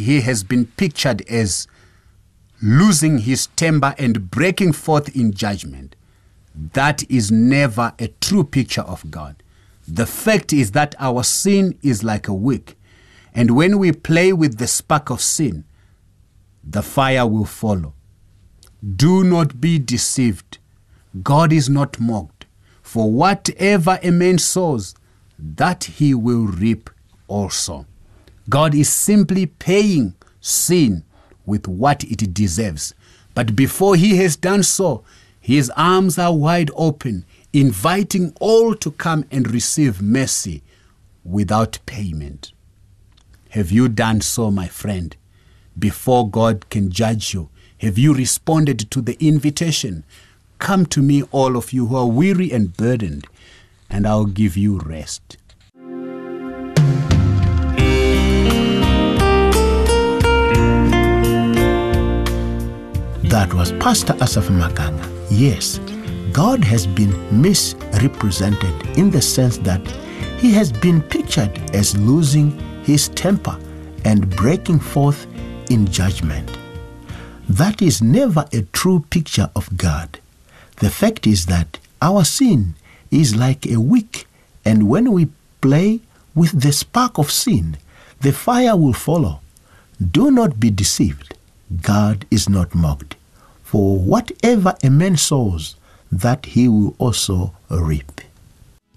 he has been pictured as losing his temper and breaking forth in judgment, that is never a true picture of God. The fact is that our sin is like a wick, and when we play with the spark of sin, the fire will follow. Do not be deceived. God is not mocked. For whatever a man sows, that he will reap also. God is simply paying sin with what it deserves. But before he has done so, his arms are wide open, inviting all to come and receive mercy without payment. Have you done so, my friend? Before God can judge you, have you responded to the invitation? Come to me, all of you who are weary and burdened, and I'll give you rest. That was Pastor Asaph Makanga. Yes, God has been misrepresented in the sense that he has been pictured as losing his temper and breaking forth in judgment. That is never a true picture of God. The fact is that our sin is like a wick, and when we play with the spark of sin, the fire will follow. Do not be deceived. God is not mocked. For whatever a man sows, that he will also reap.